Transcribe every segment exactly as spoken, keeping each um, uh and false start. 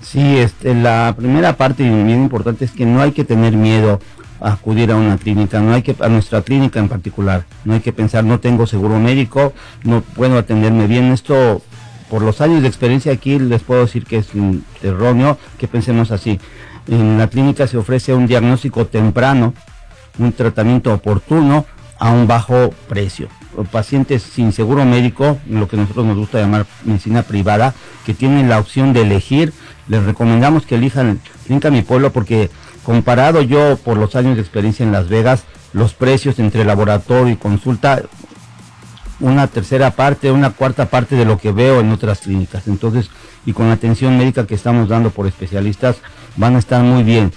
Sí, este, la primera parte bien importante es que no hay que tener miedo a acudir a una clínica, no hay que, a nuestra clínica en particular, no hay que pensar, no tengo seguro médico, no puedo atenderme bien. Esto, por los años de experiencia aquí, les puedo decir que es mm, erróneo que pensemos así. En la clínica se ofrece un diagnóstico temprano, un tratamiento oportuno a un bajo precio. Pacientes sin seguro médico, lo que nosotros nos gusta llamar medicina privada, que tienen la opción de elegir, les recomendamos que elijan Clínica Mi Pueblo, porque comparado yo por los años de experiencia en Las Vegas, los precios entre laboratorio y consulta, una tercera parte, una cuarta parte de lo que veo en otras clínicas. Entonces, y con la atención médica que estamos dando por especialistas, van a estar muy bien.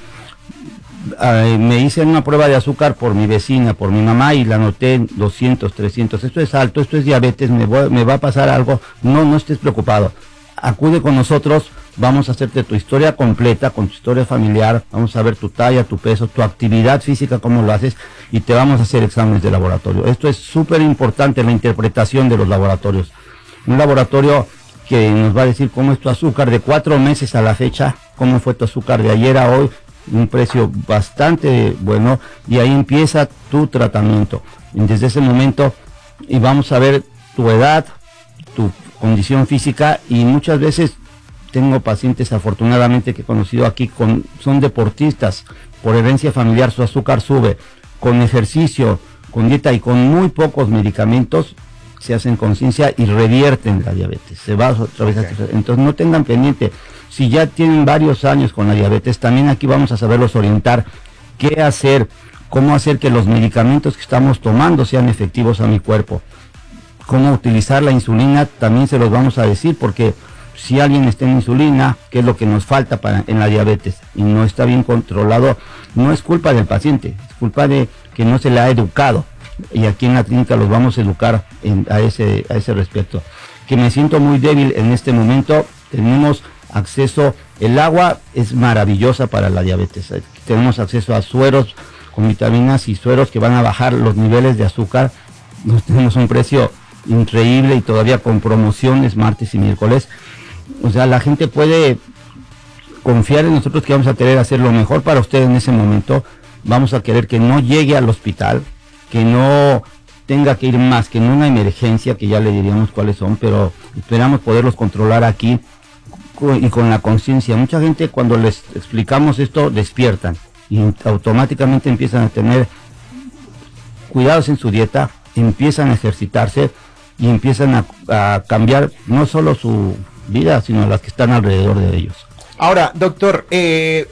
Uh, me hice una prueba de azúcar por mi vecina, por mi mamá, y la noté en doscientos, trescientos. Esto es alto, esto es diabetes, me, voy, me va a pasar algo. No, no estés preocupado. Acude con nosotros, vamos a hacerte tu historia completa, con tu historia familiar, vamos a ver tu talla, tu peso, tu actividad física, cómo lo haces, y te vamos a hacer exámenes de laboratorio. Esto es súper importante, la interpretación de los laboratorios. Un laboratorio que nos va a decir cómo es tu azúcar de cuatro meses a la fecha, cómo fue tu azúcar de ayer a hoy, un precio bastante bueno, y ahí empieza tu tratamiento. Desde ese momento, y vamos a ver tu edad, tu condición física, y muchas veces tengo pacientes afortunadamente que he conocido aquí, con, son deportistas, por herencia familiar su azúcar sube, con ejercicio, con dieta y con muy pocos medicamentos, se hacen conciencia y revierten la diabetes, se va otra vez. Okay. Entonces no tengan pendiente, si ya tienen varios años con la diabetes, también aquí vamos a saberlos orientar qué hacer, cómo hacer que los medicamentos que estamos tomando sean efectivos a mi cuerpo, cómo utilizar la insulina, también se los vamos a decir, porque si alguien está en insulina, qué es lo que nos falta para, en la diabetes, y no está bien controlado, no es culpa del paciente, es culpa de que no se le ha educado, y aquí en la clínica los vamos a educar en, a, ese, a ese respecto. Que me siento muy débil en este momento, tenemos acceso, el agua es maravillosa para la diabetes, tenemos acceso a sueros con vitaminas y sueros que van a bajar los niveles de azúcar, nos tenemos un precio increíble y todavía con promociones martes y miércoles. O sea, la gente puede confiar en nosotros que vamos a querer hacer lo mejor para usted en ese momento. Vamos a querer que no llegue al hospital, que no tenga que ir más que en una emergencia, que ya le diríamos cuáles son, pero esperamos poderlos controlar aquí y con la conciencia. Mucha gente, cuando les explicamos esto, despiertan y automáticamente empiezan a tener cuidados en su dieta, empiezan a ejercitarse y empiezan a, a cambiar no solo su vida, sino las que están alrededor de ellos. Ahora, doctor, eh,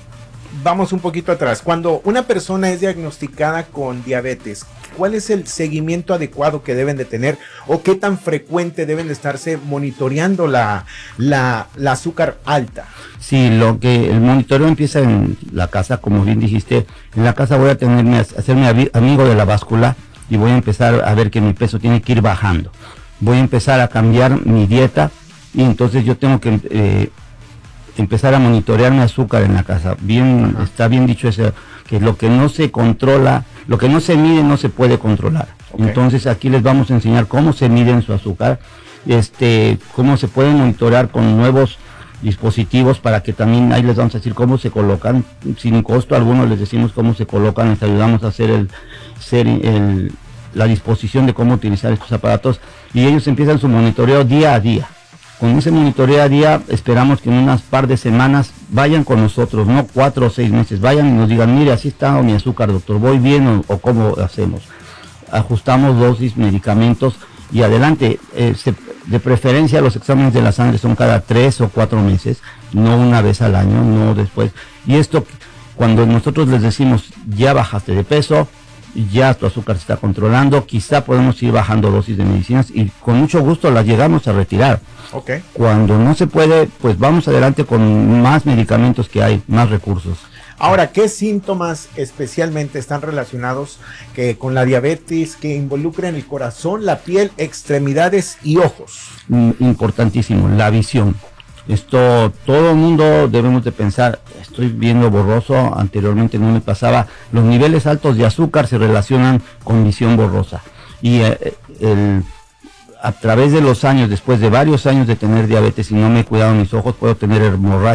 vamos un poquito atrás. Cuando una persona es diagnosticada con diabetes, ¿cuál es el seguimiento adecuado que deben de tener, o qué tan frecuente deben de estarse monitoreando la, la, la azúcar alta? Sí, lo que el monitoreo empieza en la casa, como bien dijiste. En la casa voy a tenerme, hacerme amigo de la báscula, y voy a empezar a ver que mi peso tiene que ir bajando. Voy a empezar a cambiar mi dieta, y entonces yo tengo que eh, empezar a monitorear mi azúcar en la casa. Bien, uh-huh. Está bien dicho eso, que lo que no se controla, lo que no se mide no se puede controlar. Okay. Entonces aquí les vamos a enseñar cómo se miden su azúcar, este, cómo se pueden monitorear con nuevos dispositivos, para que también ahí les vamos a decir cómo se colocan, sin costo alguno les decimos cómo se colocan, les ayudamos a hacer el, ser el, la disposición de cómo utilizar estos aparatos, y ellos empiezan su monitoreo día a día. Con ese monitoreo a día esperamos que en unas par de semanas vayan con nosotros, no cuatro o seis meses, vayan y nos digan, mire, así está mi azúcar, doctor, voy bien, o, o cómo hacemos. Ajustamos dosis, medicamentos, y adelante. Eh, se, de preferencia los exámenes de la sangre son cada tres o cuatro meses, no una vez al año, no después. Y esto, cuando nosotros les decimos, ya bajaste de peso, ya tu azúcar se está controlando, quizá podemos ir bajando dosis de medicinas, y con mucho gusto las llegamos a retirar. Okay. Cuando no se puede, pues vamos adelante con más medicamentos que hay, más recursos. Ahora, ¿qué síntomas especialmente están relacionados que con la diabetes que involucran el corazón, la piel, extremidades y ojos? Importantísimo, la visión. Esto, todo el mundo debemos de pensar, estoy viendo borroso, anteriormente no me pasaba. Los niveles altos de azúcar se relacionan con visión borrosa. Y eh, el, a través de los años, después de varios años de tener diabetes y no me he cuidado mis ojos, puedo tener hemorragia